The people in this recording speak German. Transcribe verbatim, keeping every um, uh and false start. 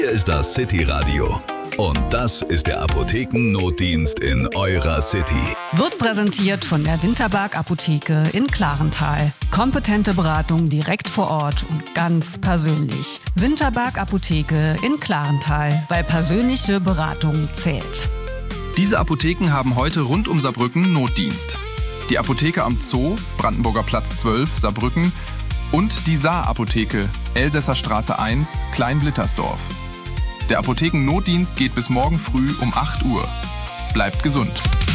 Hier ist das City Radio. Und das ist der Apothekennotdienst in eurer City. Wird präsentiert von der Winterberg Apotheke in Klarental. Kompetente Beratung direkt vor Ort und ganz persönlich. Winterberg Apotheke in Klarental, weil persönliche Beratung zählt. Diese Apotheken haben heute rund um Saarbrücken Notdienst. Die Apotheke am Zoo, Brandenburger Platz zwölf, Saarbrücken und die Saar-Apotheke, Elsässer Straße eins, Klein-Blittersdorf. Der Apothekennotdienst geht bis morgen früh um acht Uhr. Bleibt gesund!